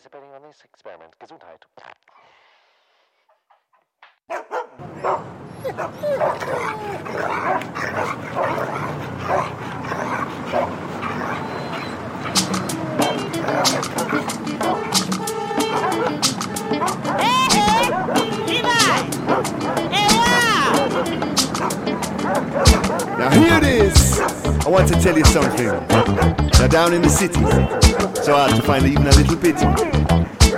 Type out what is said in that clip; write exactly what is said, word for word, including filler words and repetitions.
participating on this experiment. Gesundheit. Now hear this! I want to tell you something. Now down in the city, so hard to find even a little pity.